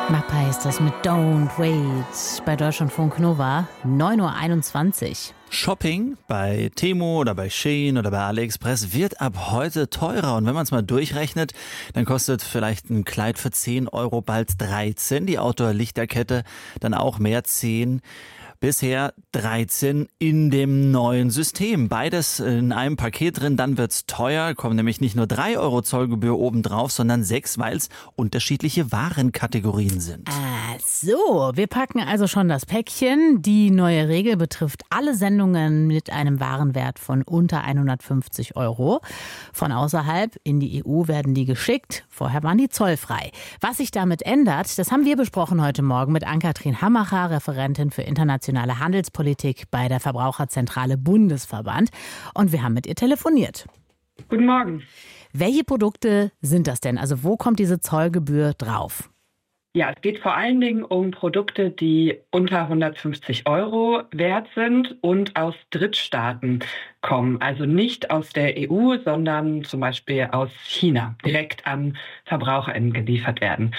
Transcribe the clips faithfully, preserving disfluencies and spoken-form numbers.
Mappa ist das mit Don't Wait bei Deutschlandfunk Nova, neun Uhr einundzwanzig. Shopping bei Temu oder bei Shein oder bei AliExpress wird ab heute teurer. Und wenn man es mal durchrechnet, dann kostet vielleicht ein Kleid für zehn Euro bald dreizehn. Die Outdoor-Lichterkette dann auch mehr, zehn. Bisher dreizehn in dem neuen System. Beides in einem Paket drin, dann wird's teuer. Kommen nämlich nicht nur drei Euro Zollgebühr obendrauf, sondern sechs, weil es unterschiedliche Warenkategorien sind. Ah, so. Wir packen also schon das Päckchen. Die neue Regel betrifft alle Sendungen mit einem Warenwert von unter hundertfünfzig Euro. Von außerhalb in die E U werden die geschickt. Vorher waren die zollfrei. Was sich damit ändert, das haben wir besprochen heute Morgen mit Ann-Kathrin Hammacher, Referentin für internationale Handelspolitik bei der Verbraucherzentrale Bundesverband. Und wir haben mit ihr telefoniert. Guten Morgen. Welche Produkte sind das denn? Also wo kommt diese Zollgebühr drauf? Ja, es geht vor allen Dingen um Produkte, die unter hundertfünfzig Euro wert sind und aus Drittstaaten kommen. Also nicht aus der E U, sondern zum Beispiel aus China, direkt an VerbraucherInnen geliefert werden.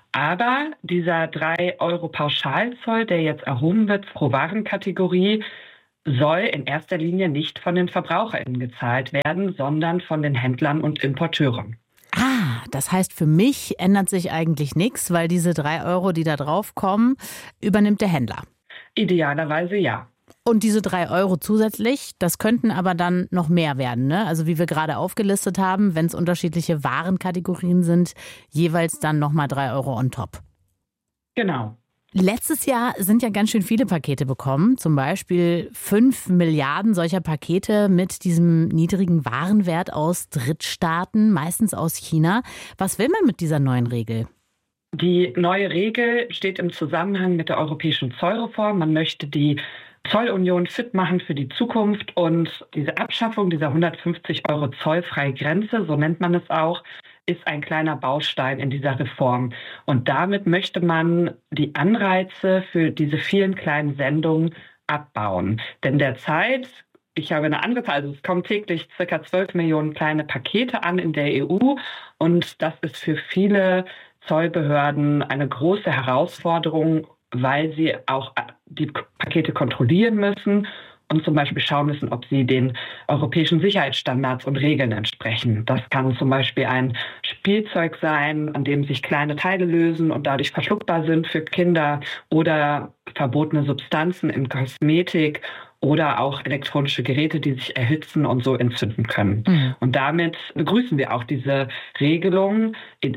Aber dieser drei Euro Pauschalzoll, der jetzt erhoben wird pro Warenkategorie, soll in erster Linie nicht von den VerbraucherInnen gezahlt werden, sondern von den Händlern und Importeuren. Ah, das heißt, für mich ändert sich eigentlich nichts, weil diese drei Euro, die da drauf kommen, übernimmt der Händler. Idealerweise ja. Und diese drei Euro zusätzlich, das könnten aber dann noch mehr werden, ne? Also wie wir gerade aufgelistet haben, wenn es unterschiedliche Warenkategorien sind, jeweils dann nochmal drei Euro on top. Genau. Letztes Jahr sind ja ganz schön viele Pakete bekommen, zum Beispiel fünf Milliarden solcher Pakete mit diesem niedrigen Warenwert aus Drittstaaten, meistens aus China. Was will man mit dieser neuen Regel? Die neue Regel steht im Zusammenhang mit der europäischen Zollreform. Man möchte die Zollunion fit machen für die Zukunft und diese Abschaffung dieser hundertfünfzig Euro zollfreie Grenze, so nennt man es auch, ist ein kleiner Baustein in dieser Reform. Und damit möchte man die Anreize für diese vielen kleinen Sendungen abbauen. Denn derzeit, ich habe eine andere Zahl, also es kommen täglich circa zwölf Millionen kleine Pakete an in der E U und das ist für viele Zollbehörden eine große Herausforderung, weil sie auch die Pakete kontrollieren müssen und zum Beispiel schauen müssen, ob sie den europäischen Sicherheitsstandards und Regeln entsprechen. Das kann zum Beispiel ein Spielzeug sein, an dem sich kleine Teile lösen und dadurch verschluckbar sind für Kinder oder verbotene Substanzen in Kosmetik oder auch elektronische Geräte, die sich erhitzen und so entzünden können. Mhm. Und damit begrüßen wir auch diese Regelung,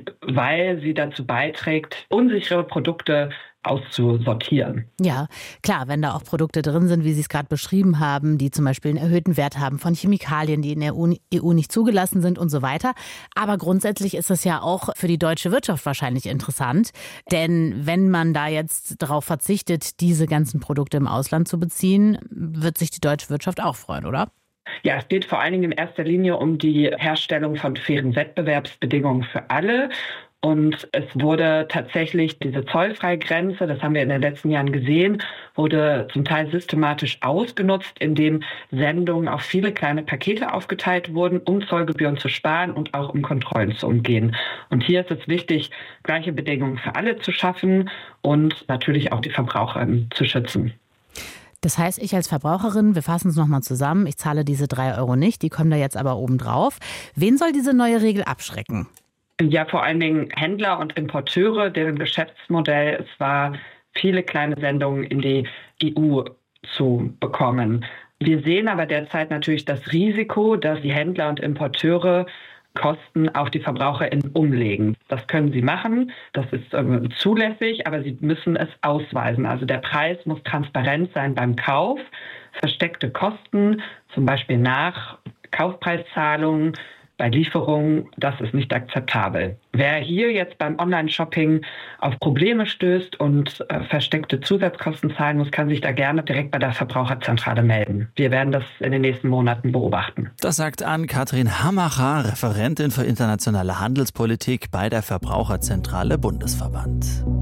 weil sie dazu beiträgt, unsichere Produkte auszusortieren. Ja, klar, wenn da auch Produkte drin sind, wie Sie es gerade beschrieben haben, die zum Beispiel einen erhöhten Wert haben von Chemikalien, die in der E U nicht zugelassen sind und so weiter. Aber grundsätzlich ist es ja auch für die deutsche Wirtschaft wahrscheinlich interessant. Denn wenn man da jetzt darauf verzichtet, diese ganzen Produkte im Ausland zu beziehen, wird sich die deutsche Wirtschaft auch freuen, oder? Ja, es geht vor allen Dingen in erster Linie um die Herstellung von fairen Wettbewerbsbedingungen für alle. Und es wurde tatsächlich diese zollfreie Grenze, das haben wir in den letzten Jahren gesehen, wurde zum Teil systematisch ausgenutzt, indem Sendungen auf viele kleine Pakete aufgeteilt wurden, um Zollgebühren zu sparen und auch um Kontrollen zu umgehen. Und hier ist es wichtig, gleiche Bedingungen für alle zu schaffen und natürlich auch die Verbraucher zu schützen. Das heißt, ich als Verbraucherin, wir fassen es nochmal zusammen, ich zahle diese drei Euro nicht, die kommen da jetzt aber oben drauf. Wen soll diese neue Regel abschrecken? Ja, vor allen Dingen Händler und Importeure, deren Geschäftsmodell es war, viele kleine Sendungen in die E U zu bekommen. Wir sehen aber derzeit natürlich das Risiko, dass die Händler und Importeure Kosten auf die VerbraucherInnen umlegen. Das können sie machen, das ist äh, zulässig, aber sie müssen es ausweisen. Also der Preis muss transparent sein beim Kauf. Versteckte Kosten, zum Beispiel nach Kaufpreiszahlungen, bei Lieferungen, das ist nicht akzeptabel. Wer hier jetzt beim Online-Shopping auf Probleme stößt und äh, versteckte Zusatzkosten zahlen muss, kann sich da gerne direkt bei der Verbraucherzentrale melden. Wir werden das in den nächsten Monaten beobachten. Das sagt Ann-Kathrin Hammacher, Referentin für internationale Handelspolitik bei der Verbraucherzentrale Bundesverband.